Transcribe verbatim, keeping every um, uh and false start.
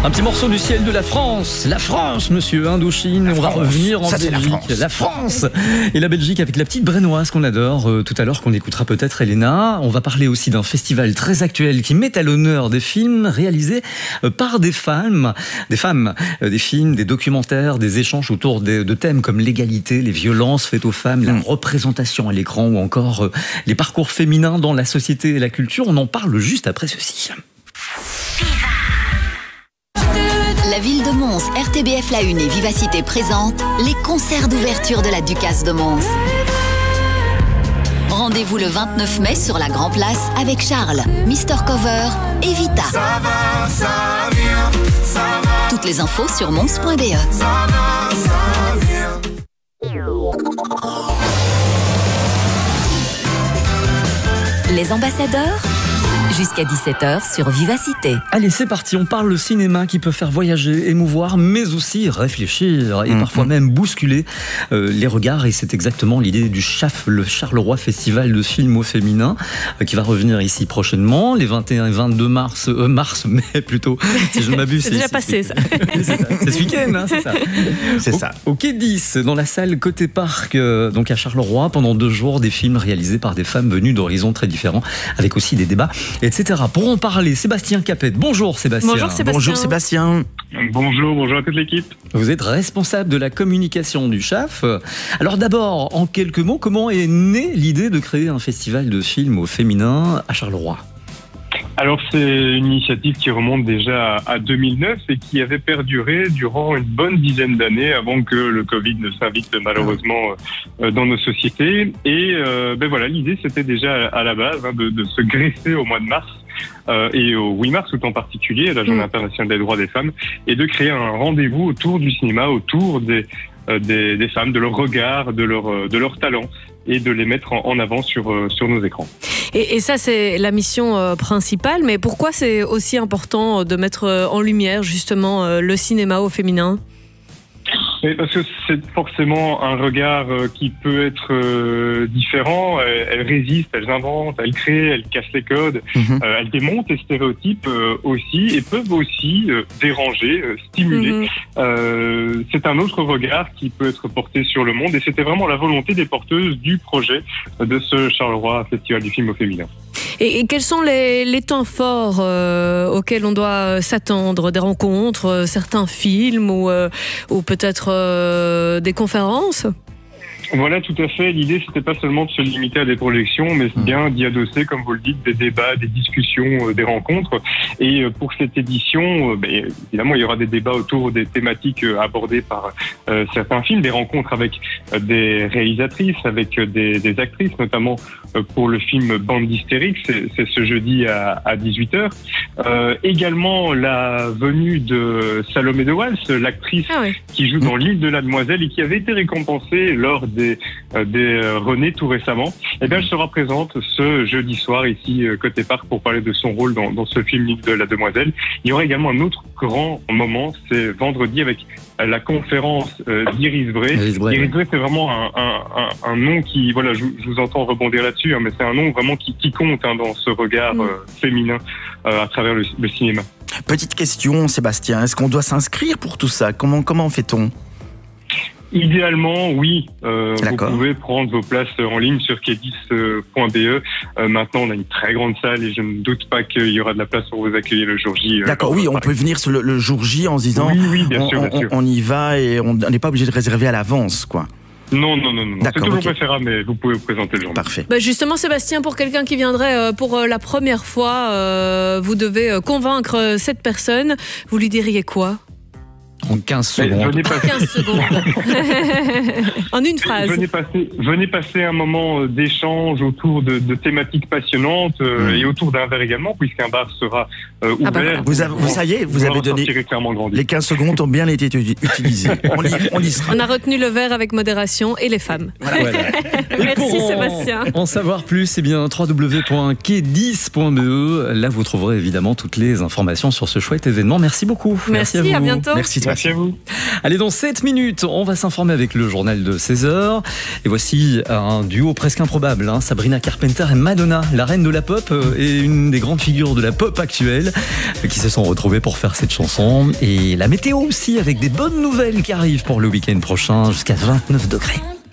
Un petit morceau du ciel de la France. La France, monsieur Indochine. On va revenir en Ça, Belgique. la France. la France et la Belgique avec la petite Brennoise qu'on adore euh, tout à l'heure, qu'on écoutera peut-être, Elena. On va parler aussi d'un festival très actuel qui met à l'honneur des films réalisés euh, par des femmes, des femmes, euh, des films, des documentaires, des échanges autour de, de thèmes comme l'égalité, les violences faites aux femmes, la représentation à l'écran ou encore euh, les parcours féminins dans la société et la culture. On en parle juste après ceci. La ville de Mons, R T B F La Une et Vivacité présentent les concerts d'ouverture de la Ducasse de Mons. Rendez-vous le vingt-neuf mai sur la Grand Place avec Charles, Mister Cover et Vita. Ça va, ça vient, ça va, Toutes les infos sur mons point b e. ça va, ça vient. Les ambassadeurs, jusqu'à dix-sept heures sur Vivacité. Allez, c'est parti, on parle le cinéma qui peut faire voyager, émouvoir, mais aussi réfléchir et mmh. parfois même bousculer euh, les regards. Et c'est exactement l'idée du C H A F, le Charleroi Festival de film au féminin, euh, qui va revenir ici prochainement, les vingt et un et vingt-deux mars, euh, mars, mais plutôt, si je ne m'abuse. c'est déjà passé, ça. C'est ça. C'est ce week-end, hein, c'est ça. C'est au, ça. Au Quai dix, dans la salle Côté Parc, euh, donc à Charleroi, pendant deux jours, des films réalisés par des femmes venues d'horizons très différents, avec aussi des débats, et cetera. Pour en parler, Sébastien Capet. Bonjour Sébastien. Bonjour Sébastien. Bonjour Sébastien. Bonjour, bonjour à toute l'équipe. Vous êtes responsable de la communication du C H A F. Alors d'abord, en quelques mots, comment est née l'idée de créer un festival de films au féminin à Charleroi ? Alors c'est une initiative qui remonte déjà à deux mille neuf et qui avait perduré durant une bonne dizaine d'années avant que le Covid ne s'invite malheureusement dans nos sociétés. Et euh, ben voilà, l'idée c'était déjà à la base hein, de, de se greffer au mois de mars euh, et au huit mars tout en particulier, à la Journée internationale des droits des femmes, et de créer un rendez-vous autour du cinéma, autour des, euh, des, des femmes, de leur regard, de leur, de leur talent, et de les mettre en, en avant sur, euh, sur nos écrans. Et, et ça, c'est la mission euh, principale. Mais pourquoi c'est aussi important de mettre euh, en lumière justement euh, le cinéma au féminin ? Et parce que c'est forcément un regard qui peut être euh, différent. Elles, elles résistent, elles inventent, elles créent, elles cassent les codes, mm-hmm. euh, elles démontent les stéréotypes euh, aussi et peuvent aussi euh, déranger, euh, stimuler. Mm-hmm. Euh, c'est un autre regard qui peut être porté sur le monde et c'était vraiment la volonté des porteuses du projet de ce Charleroi Festival du film au féminin. Et, et quels sont les, les temps forts euh, auxquels on doit s'attendre ? Des rencontres, euh, certains films ou, euh, ou peut-être euh, des conférences ? Voilà, tout à fait. L'idée, c'était pas seulement de se limiter à des projections, mais bien d'y adosser, comme vous le dites, des débats, des discussions, des rencontres. Et pour cette édition, ben, évidemment, il y aura des débats autour des thématiques abordées par euh, certains films, des rencontres avec des réalisatrices, avec des, des actrices, notamment pour le film Bande d'hystériques, c'est, c'est ce jeudi à, à dix-huit heures. Euh, également, la venue de Salomé de Wals, l'actrice ah oui. qui joue dans L'île de la Demoiselle et qui avait été récompensée lors des, euh, des euh, René tout récemment, eh bien, elle sera présente ce jeudi soir ici euh, côté parc pour parler de son rôle dans, dans ce film L'île de la Demoiselle. Il y aura également un autre grand moment, c'est vendredi avec euh, la conférence euh, d'Iris Bray. Iris Bray, Iris Bray, c'est vraiment un, un, un, un nom qui, voilà, je, je vous entends rebondir là-dessus, hein, mais c'est un nom vraiment qui, qui compte hein, dans ce regard euh, féminin euh, à travers le, le cinéma. Petite question, Sébastien, est-ce qu'on doit s'inscrire pour tout ça ? Comment, comment fait-on ? Idéalement, oui. Euh, vous pouvez prendre vos places en ligne sur quai dix point b e. Euh, maintenant, on a une très grande salle et je ne doute pas qu'il y aura de la place pour vous accueillir le jour J. Euh, D'accord, oui, on peut venir sur le, le jour J en se disant oui, oui, bien on, sûr, bien on, sûr. on y va et on n'est pas obligé de réserver à l'avance, quoi. Non, non, non, non. C'est toujours okay. préférable, mais vous pouvez vous présenter le jour. Parfait. Bah justement, Sébastien, pour quelqu'un qui viendrait pour la première fois, euh, vous devez convaincre cette personne. Vous lui diriez quoi ? En quinze secondes. Venez passer... quinze secondes. En une phrase. Venez passer, venez passer un moment d'échange autour de, de thématiques passionnantes euh, mmh. et autour d'un verre également, puisqu'un bar sera euh, ouvert. Ah bah voilà. Vous, avez, vous, ça y est, vous avez donné. Les quinze secondes ont bien été utilisées. On, y, on y sera. On a retenu le verre avec modération et les femmes. Voilà. Voilà. Merci en, Sébastien. En savoir plus, eh bien w w w point quai dix point b e. Là, vous trouverez évidemment toutes les informations sur ce chouette événement. Merci beaucoup. Merci, Merci à, à bientôt. Merci. Merci à vous. Allez, dans sept minutes, on va s'informer avec le journal de seize heures. Et voici un duo presque improbable, hein, Sabrina Carpenter et Madonna, la reine de la pop et une des grandes figures de la pop actuelle, qui se sont retrouvées pour faire cette chanson. Et la météo aussi, avec des bonnes nouvelles qui arrivent pour le week-end prochain, jusqu'à vingt-neuf degrés.